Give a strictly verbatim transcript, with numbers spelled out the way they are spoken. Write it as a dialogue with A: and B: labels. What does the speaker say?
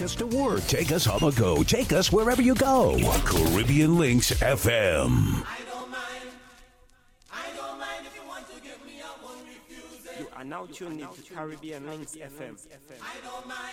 A: us to work. Take us on the go. Take us wherever you go. Caribbean Links F M.
B: I don't mind. I don't mind if you want to give me, I won't refuse it.
C: You are now tuned in to Caribbean Links F M.
B: I don't mind.